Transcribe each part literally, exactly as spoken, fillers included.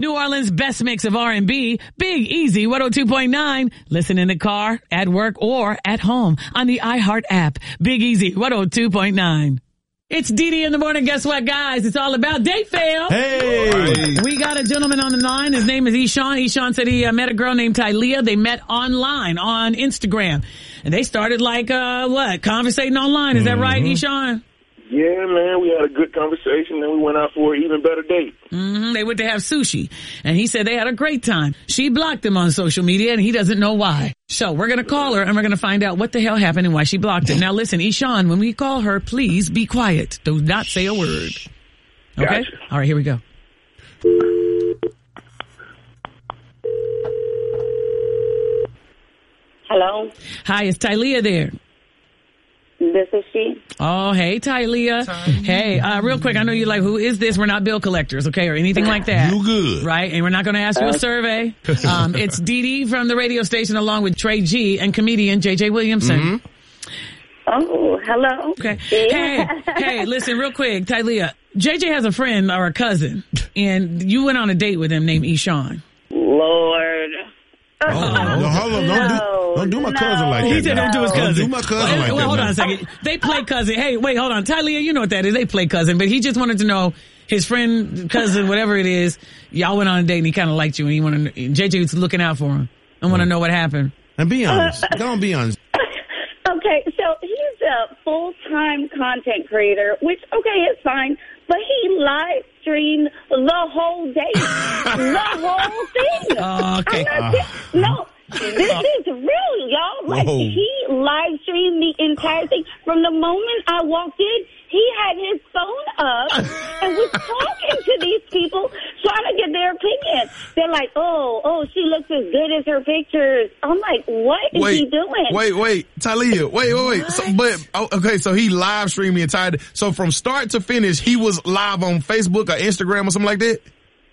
New Orleans' best mix of R and B, Big Easy one oh two point nine. Listen in the car, at work, or at home on the iHeart app. Big Easy one oh two point nine. It's Dee Dee in the morning. Guess what, guys? It's all about date fail. Hey! We got a gentleman on the line. His name is Eshawn. Eshawn said he uh, met a girl named Tylea. They met online on Instagram. And they started like, uh, what, conversating online. Is that Mm-hmm. right, Eshawn? Yeah, man, we had a good conversation, then we went out for an even better date. Mm-hmm. They went to have sushi. And he said they had a great time. She blocked him on social media, and he doesn't know why. So we're going to call her, and we're going to find out what the hell happened and why she blocked him. Now, listen, Eshawn, when we call her, please be quiet. Do not say a word. Okay? Gotcha. All right, here we go. Hello, Hi, is Tylea there? this is she. Oh, hey, Tylea. Hey, uh, real quick, I know you're like, who is this? We're not bill collectors, okay, or anything like that. You good. Right? And we're not going to ask you a survey. Um, it's Dee Dee from the radio station along with Trey G and comedian J J Williamson. Mm-hmm. Oh, hello. Okay. Yeah. Hey, hey, listen, real quick, Tylea. J J has a friend or a cousin, and you went on a date with him named Eshawn. Lord. Oh, no, hold on. Don't, No, do, don't do my no. cousin like that. He said don't do his Don't cousin. do my cousin well, like well, that. hold now. on a second. They play cousin. Hey, wait, hold on. Tylea, you know what that is. They play cousin, but he just wanted to know his friend, cousin, whatever it is, y'all went on a date and he kind of liked you and he wanted, J J was looking out for him. I want to know what happened. And be honest. Don't be honest. Okay, so he's a full-time content creator, which, okay, it's fine, but he live streamed the whole day. The whole thing. Oh, okay. I'm not ki- no, this is real, y'all. Like, Whoa. he live streamed the entire thing. From the moment I walked in, he had his phone up and was talking to these people, trying to get their opinion. They're like, oh, oh, she looks as good as her pictures. I'm like, what is wait, he doing? Wait, wait, Tylea, wait, wait, wait. So, but oh, okay, so he live streamed the entire. So from start to finish, he was live on Facebook or Instagram or something like that.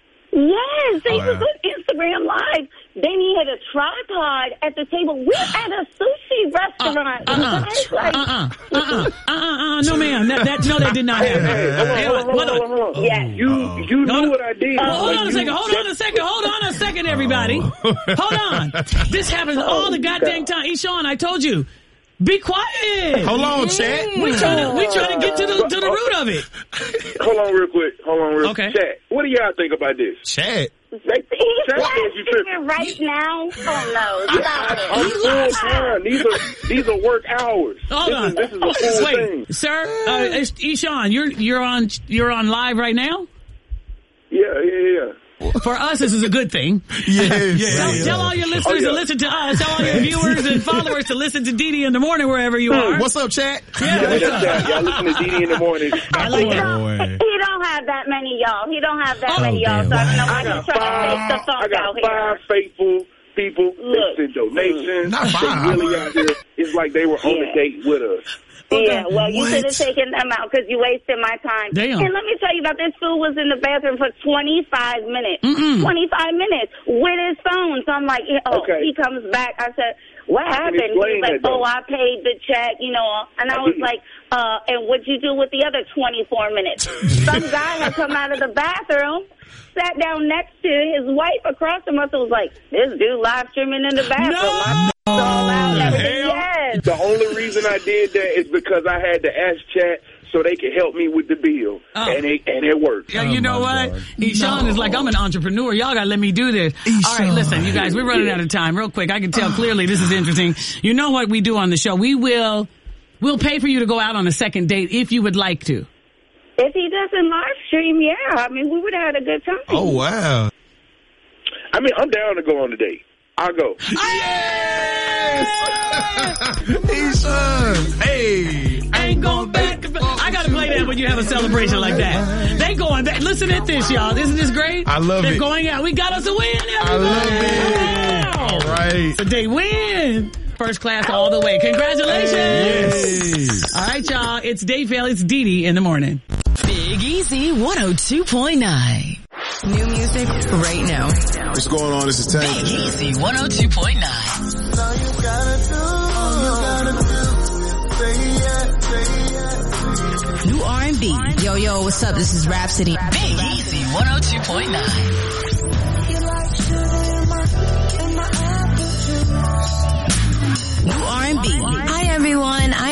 Yes, he Oh, was wow. on Instagram Live. Then he had a tripod at the table. We're at a sushi restaurant. Uh-uh. Guys, like, Uh-uh. Uh-uh. Uh-uh. Uh-uh. No, ma'am. That, that, no, that did not happen. Hey, hold on, Hey, hold on, hold hold on. on, hold on. Yes. You, you No, knew no. what I did. Oh, hold Like, on a you- second. Hold on a second. Hold on a second, everybody. Hold on. This happens all the goddamn time. Eshawn, I told you. Be quiet. Hold on, chat. We trying to we trying to get to the to the root of it. Hold on real quick. Hold on real Okay. quick. Chat, what do y'all think about this? Chat. He's Chat live says you tripping. streaming right now. Oh, no. Stop it. I'm full time. These are these are work hours. Hold this on. Is, this is a full Wait, thing. sir, uh, Eshawn, you're you're on you're on live right now. Yeah, yeah, yeah. For us, this is a good thing. Yes. Tell, tell all your listeners Oh, yeah. to listen to us. Tell all your viewers and followers to listen to Dee Dee in the morning wherever you are. What's up, chat? Yeah, Yeah, what's that's up? that. Y'all listen to Dee Dee in the morning. I like He it. don't, he don't have that many, y'all. He don't have that Oh, many, y'all. So I don't know why I got he's trying to take the five. funk I got out five here. faithful people. Look. They send donations. Not They five. really out here. It's like they were on Yeah. a date with us. Yeah, well, you What? should have taken them out because you wasted my time. Damn. And let me tell you about this fool was in the bathroom for twenty-five minutes. Mm-mm. twenty-five minutes with his phone. So I'm like, oh, Okay. he comes back. I said, what I can happened? explain He's like, that, though. oh, I paid the check, you know. And I I was didn't. like, uh, and what'd you do with the other twenty-four minutes? Some guy had come out of the bathroom, sat down next to his wife across from us and was like, this dude live streaming in the bathroom. No! I all out and everything. Hell. Yes. The only reason I did that is because I had to ask chat so they could help me with the bill, Oh. and it and it worked. Yeah, you know Oh, my what? God. Eshawn is like, I'm an entrepreneur. Y'all gotta let me do this. All right, Eshawn. listen, you guys, we're running out of time. Real quick, I can tell clearly this is interesting. You know what we do on the show? We will, we'll pay for you to go out on a second date if you would like to. If he doesn't live stream, yeah. I mean, we would have had a good time. Oh, wow. I mean, I'm down to go on the date. I'll go. Eshawn. Hey. Ain't going back. I gotta play that when you have a celebration like that. They going back. Listen at this, y'all. Isn't this great? I love They're it. going out. We got us a win, everybody. I love it. Wow. All right. So they win. First class all the way. Congratulations. Yes. All right, y'all. It's Dave Vale. It's Dee Dee in the morning. Big Easy one oh two point nine. New music right now. What's going on? This is Tank. Big Easy one oh two point nine. New R and B. Yo, yo, what's up? This is Rhapsody. Big Easy one oh two point nine. B.